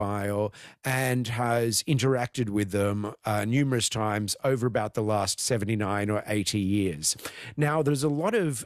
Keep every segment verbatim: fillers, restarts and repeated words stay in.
while and has interacted with them uh, numerous times over about the last seventy-nine or eighty years. Now, there's a lot of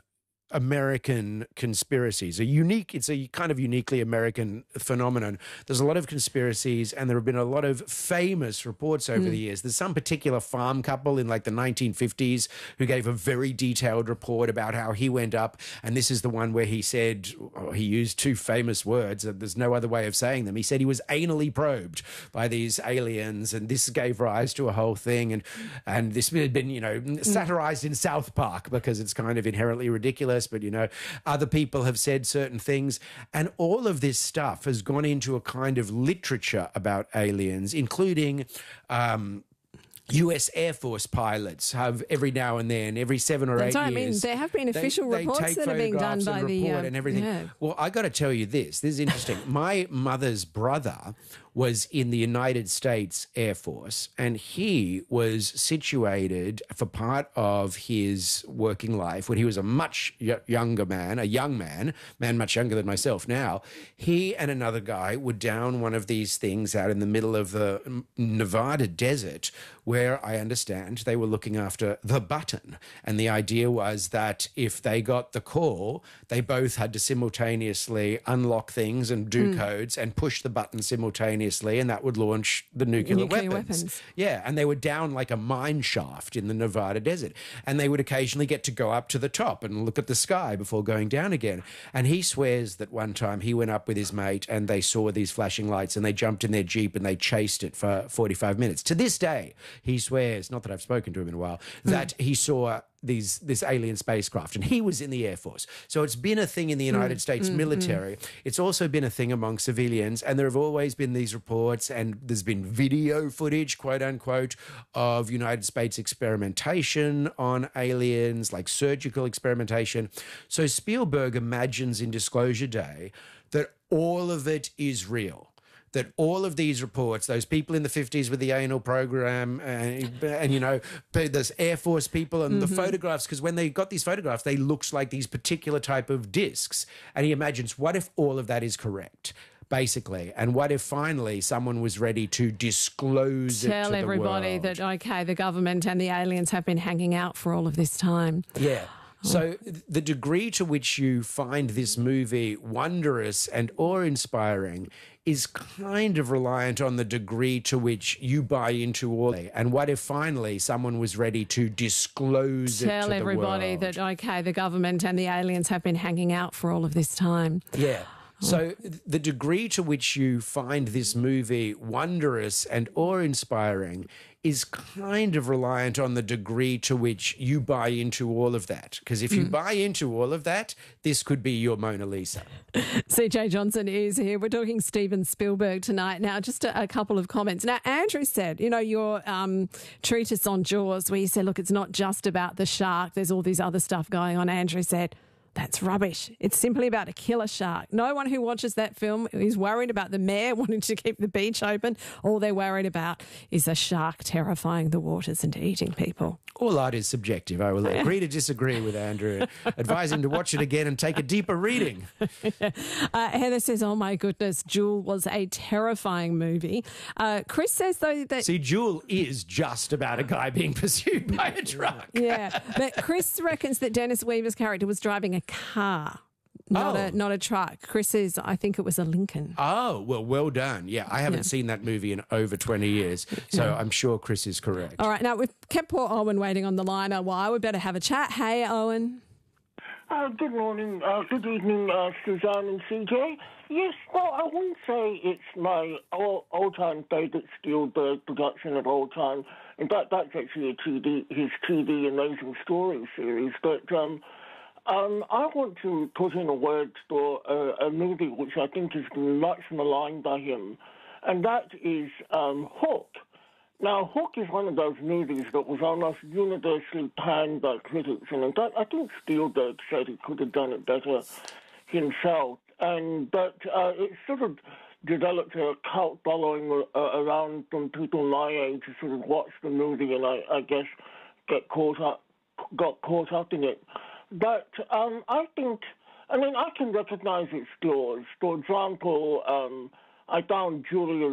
American conspiracies, a unique, it's a kind of uniquely American phenomenon. There's a lot of conspiracies and there have been a lot of famous reports over mm. the years. There's some particular farm couple in like the nineteen fifties who gave a very detailed report about how he went up. And this is the one where he said, oh, he used two famous words, there's no other way of saying them. He said he was anally probed by these aliens and this gave rise to a whole thing. And, and this had been, you know, satirized in South Park because it's kind of inherently ridiculous. But, you know, other people have said certain things. And all of this stuff has gone into a kind of literature about aliens, including um, U S Air Force pilots have every now and then, every seven or That's eight what years. I mean. There have been official they, reports they take that are being done by and the... report Uh, and everything. yeah. Well, I got to tell you this. This is interesting. My mother's brother was in the United States Air Force, and he was situated for part of his working life when he was a much y- younger man, a young man, man much younger than myself now. He and another guy were down one of these things out in the middle of the Nevada desert where I understand they were looking after the button. And the idea was that if they got the call, they both had to simultaneously unlock things and do mm. codes and push the button simultaneously, and that would launch the nuclear, nuclear weapons. weapons. Yeah, and they were down like a mine shaft in the Nevada desert. And they would occasionally get to go up to the top and look at the sky before going down again. And he swears that one time he went up with his mate and they saw these flashing lights and they jumped in their Jeep and they chased it for forty-five minutes. To this day, he swears, not that I've spoken to him in a while, that mm. he saw these this alien spacecraft, and he was in the Air Force. So it's been a thing in the United mm, States mm, military. Mm. It's also been a thing among civilians, and there have always been these reports, and there's been video footage, quote unquote, of United States experimentation on aliens, like surgical experimentation. So Spielberg imagines in Disclosure Day that all of it is real. That all of these reports, those people in the fifties with the anal program and, and you know, there's Air Force people and mm-hmm. the photographs, because when they got these photographs, they looked like these particular type of discs. And he imagines, what if all of that is correct? Basically, and what if finally someone was ready to disclose it to the world? Tell everybody that, okay, the government and the aliens have been hanging out for all of this time. Yeah. So the degree to which you find this movie wondrous and awe-inspiring is kind of reliant on the degree to which you buy into all it. And what if finally someone was ready to disclose it to the world? Tell everybody that, okay, the government and the aliens have been hanging out for all of this time. Yeah. So the degree to which you find this movie wondrous and awe-inspiring is kind of reliant on the degree to which you buy into all of that. Because if you mm. buy into all of that, this could be your Mona Lisa. C J Johnson is here. We're talking Steven Spielberg tonight. Now, just a, a couple of comments. Now, Andrew said, you know, your um, treatise on Jaws, where you said, look, it's not just about the shark. There's all this other stuff going on. Andrew said, that's rubbish. It's simply about a killer shark. No one who watches that film is worried about the mayor wanting to keep the beach open. All they're worried about is a shark terrifying the waters and eating people. All art is subjective. I will agree to disagree with Andrew. Advise him to watch it again and take a deeper reading. uh, Heather says, oh my goodness, Jewel was a terrifying movie. Uh, Chris says, though, that... See, Jewel is just about a guy being pursued by a truck. Yeah, but Chris reckons that Dennis Weaver's character was driving a car. Not, oh. a, not a truck. Chris says, I think it was a Lincoln. Oh, well, well done. Yeah, I haven't yeah. seen that movie in over twenty years, so yeah. I'm sure Chris is correct. All right, now we've kept poor Owen waiting on the line a while. We better have a chat. Hey, Owen. Uh, good morning, uh, good evening, uh, Suzanne and C J. Yes, well, I wouldn't say it's my all, all-time favourite Spielberg production of all time. In fact, that's actually a T V, his T V Amazing Stories series, but... um. Um, I want to put in a word for a, a movie which I think has been much maligned by him, and that is um, Hook. Now, Hook is one of those movies that was almost universally panned by critics, and in fact, I think Spielberg said he could have done it better himself. And but uh, it sort of developed a cult following uh, around from people my age who sort of watched the movie and I, I guess get caught up, got caught up in it. But um, I think, I mean, I can recognize its flaws. For example, um, I found Julia